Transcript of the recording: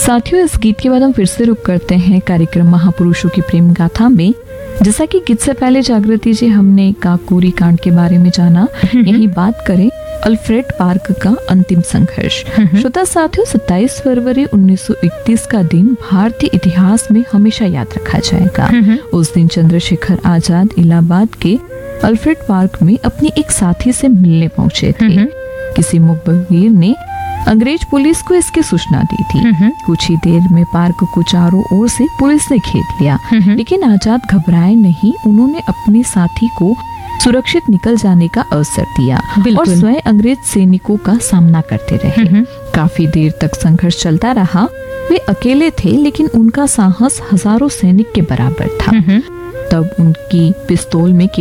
साथियों, इस गीत के बाद हम फिर से रुक करते हैं कार्यक्रम महापुरुषों की प्रेम गाथा में। जैसा कि गीत से पहले जागृति जी हमने काकोरी कांड के बारे में जाना, यही बात करें अल्फ्रेड पार्क का अंतिम संघर्ष। श्रोता साथियों, 27 फरवरी 1931 का दिन भारतीय इतिहास में हमेशा याद रखा जाएगा। उस दिन चंद्रशेखर आजाद इलाहाबाद के अल्फ्रेड पार्क में अपनी एक साथी से मिलने पहुंचे थे। किसी मुखबिर ने अंग्रेज पुलिस को इसकी सूचना दी थी। कुछ ही देर में पार्क को चारों ओर से पुलिस ने घेर लिया, लेकिन आजाद घबराए नहीं। उन्होंने अपने साथी को सुरक्षित निकल जाने का अवसर दिया और स्वयं अंग्रेज सैनिकों का सामना करते रहे। काफी देर तक संघर्ष चलता रहा। वे अकेले थे, लेकिन उनका साहस हजारों सैनिक के बराबर था। तब उनकी पिस्तौल में